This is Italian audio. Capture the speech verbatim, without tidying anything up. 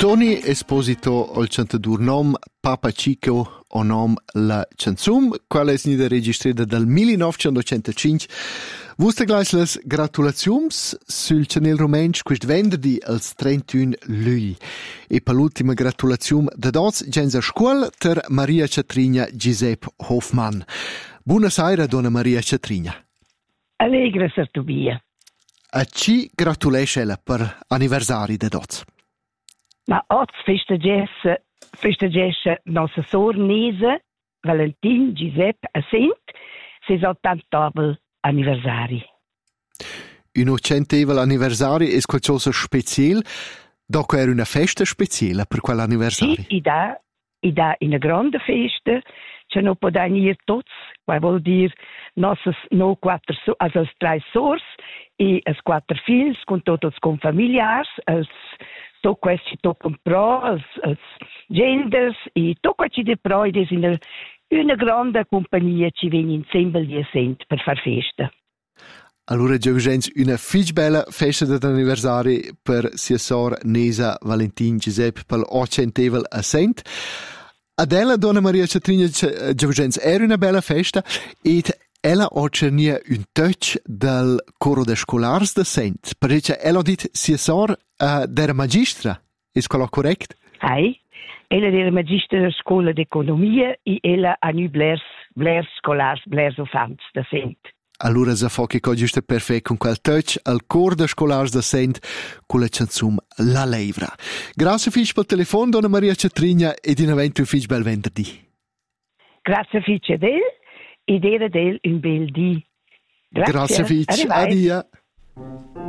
Tony Esposito al cantadur nom Papa Chico o nom La Chanzum, quale è stata registrata dal millenovecentocinque. Vuste gleich les gratulaziums sul channel romensch quest venerdì als trentuno luglio. E per l'ultima gratulazium da dots gens a scuola ter Maria Catrina Giuseppe Hoffmann. Buonasera, donna Maria Catrina. Allegra Sartubia. A ci gratulesce ella per anniversari da dots? Ma oggi festeggiesse, festeggiesse nostra sornese Valentin Giuseppe Assent, sessantottabel anniversari. Un ocentevel anniversari è qualcosa speciale? Dopo era una festa speciale per quell'anniversario? Sì, ida, ida una grande festa, c'è non può venire tutti, qua vuol dire nostre no quattro, also als tre sors e als quattro figli, con tutti con familiari, als to questi toccano pro, als, als genders e to questi de pro, ed è una, una grande compagnia ci viene insieme gli assenti per far festa. Allora, Giugens, una fig bella festa d'anniversari per sia sor Nesa Valentin Giuseppe per l'ocentevel assent. Adela, donna Maria Catrina Giugens, era una bella festa ed ella ocernia un touch del coro de scolars de Sent, perché ella ha detto sia sor uh, dera magistra. È quello corretto? Hai, ella era magistra della scuola d'economia e ella ha nu blers, blers scolars, blers ufants de Sent. Allora se fa che giusto perfetto con quel touch al cor de scolars de Sent con la canzone La Leivra. Grazie fisch per il telefono, donna Maria Catrina, ed in avento un fisch bel venerdì. Grazie fisch a te ed era del un bel dì. Grazie. Grazie fisch. Addio.